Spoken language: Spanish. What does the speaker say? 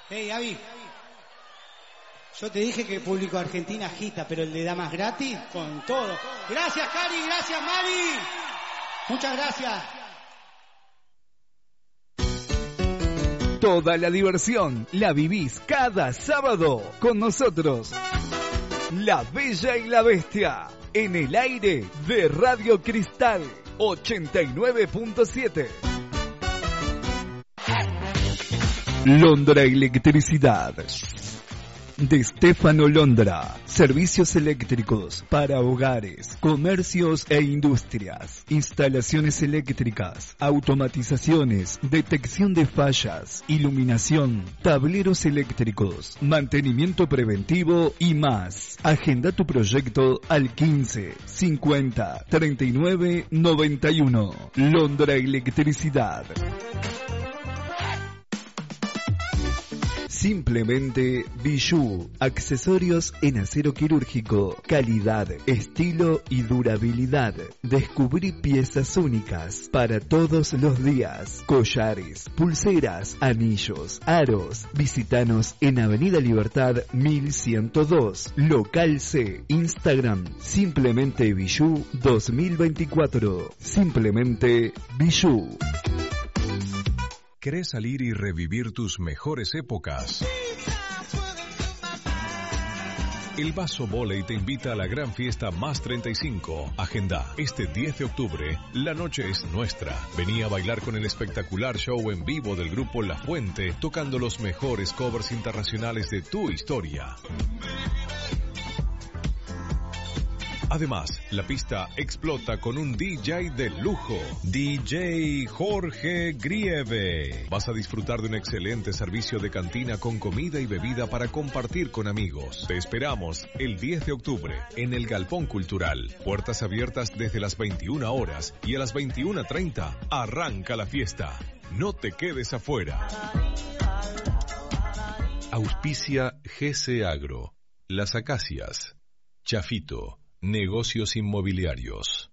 Hey, Avi. Yo te dije que el público de Argentina agita, pero el de damas gratis, con todo. Gracias, Cari, gracias, Mari. Muchas gracias. Toda la diversión la vivís cada sábado con nosotros. La Bella y la Bestia, en el aire de Radio Cristal 89.7. Londra Electricidad. De Stefano Londra. Servicios eléctricos para hogares, comercios e industrias. Instalaciones eléctricas, automatizaciones, detección de fallas, iluminación, tableros eléctricos, mantenimiento preventivo y más. Agenda tu proyecto al 15 50 39 91. Londra Electricidad. Simplemente Bijou, accesorios en acero quirúrgico, calidad, estilo y durabilidad. Descubrí piezas únicas para todos los días. Collares, pulseras, anillos, aros. Visítanos en Avenida Libertad 1102, Local C, Instagram, Simplemente Bijou 2024. Simplemente Bijou. ¿Querés salir y revivir tus mejores épocas? El Vaso Voley te invita a la gran fiesta Más 35. Agenda. Este 10 de octubre, la noche es nuestra. Vení a bailar con el espectacular show en vivo del grupo La Fuente, tocando los mejores covers internacionales de tu historia. Además, la pista explota con un DJ de lujo, DJ Jorge Grieve. Vas a disfrutar de un excelente servicio de cantina con comida y bebida para compartir con amigos. Te esperamos el 10 de octubre en el Galpón Cultural. Puertas abiertas desde las 21 horas y a las 21:30 arranca la fiesta. No te quedes afuera. Auspicia GC Agro, Las Acacias, Chafito, Negocios Inmobiliarios.